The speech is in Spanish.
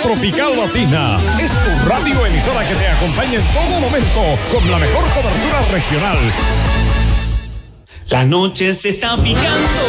Tropical Latina es tu radio emisora que te acompaña en todo momento con la mejor cobertura regional. La noche se está picando.